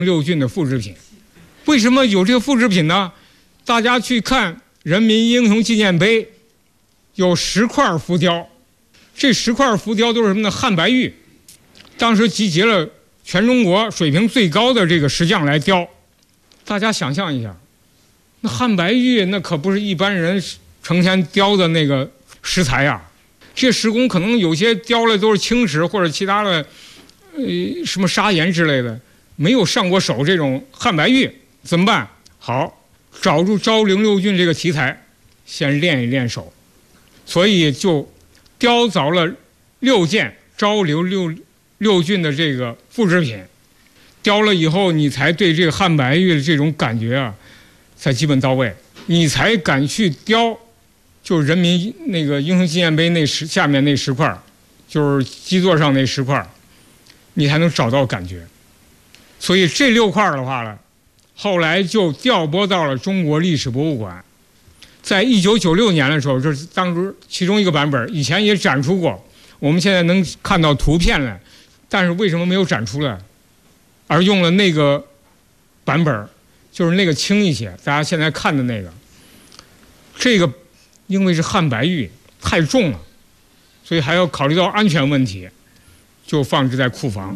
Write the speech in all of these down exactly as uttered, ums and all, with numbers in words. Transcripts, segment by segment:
六郡的复制品。为什么有这个复制品呢？大家去看人民英雄纪念碑，有十块浮雕，这十块浮雕都是什么呢？汉白玉，当时集结了全中国水平最高的这个石匠来雕。大家想象一下，那汉白玉那可不是一般人成天雕的那个石材啊，这石工可能有些雕的都是青石或者其他的，呃，什么砂岩之类的，没有上过手这种汉白玉，怎么办？好，找住昭陵六郡这个题材，先练一练手，所以就雕凿了六件昭陵六六郡的这个复制品。雕了以后，你才对这个汉白玉的这种感觉啊，才基本到位，你才敢去雕。就是人民那个英雄纪念碑那石下面那石块，就是基座上那石块，你才能找到感觉。所以这六块的话呢，后来就调拨到了中国历史博物馆。在一九九六年的时候，这是当时其中一个版本，以前也展出过，我们现在能看到图片了，但是为什么没有展出来，而用了那个版本，就是那个轻一些，大家现在看的那个，这个。因为是汉白玉太重了，所以还要考虑到安全问题，就放置在库房。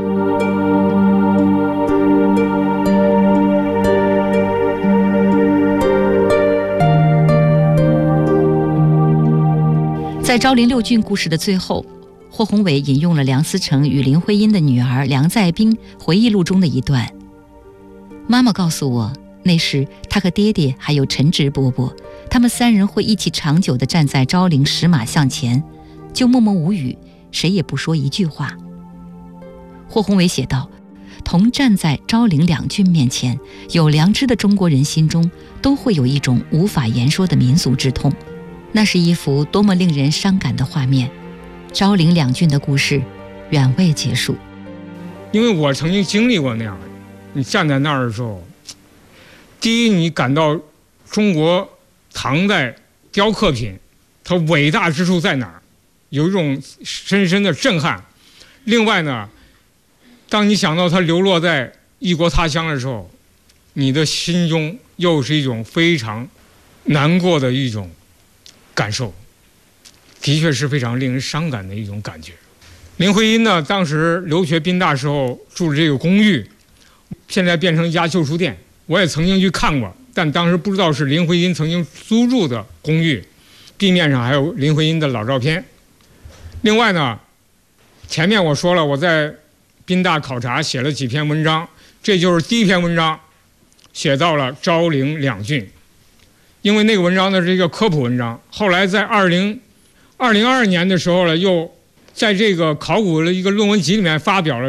在昭陵六郡故事的最后，霍宏伟引用了梁思成与林徽因的女儿梁再冰回忆录中的一段：妈妈告诉我，那时她和爹爹还有陈直伯伯，他们三人会一起长久地站在昭陵石马向前，就默默无语，谁也不说一句话。霍宏伟写道，同站在昭陵两郡面前，有良知的中国人心中都会有一种无法言说的民俗之痛。那是一幅多么令人伤感的画面。昭陵两郡的故事远未结束。 因为我曾经经历过那样，你站在那儿的时候，第一你感到中国唐代雕刻品它伟大之处在哪儿，有一种深深的震撼。另外呢，当你想到它流落在异国他乡的时候，你的心中又是一种非常难过的一种感受，的确是非常令人伤感的一种感觉。林徽因呢，当时留学宾大时候住的这个公寓，现在变成一家旧书店，我也曾经去看过，但当时不知道是林徽因曾经租住的公寓，地面上还有林徽因的老照片。另外呢，前面我说了，我在宾大考察写了几篇文章，这就是第一篇文章，写到了昭陵两郡。因为那个文章呢是一个科普文章，后来在二零二零二二年的时候呢，又在这个考古的一个论文集里面发表了。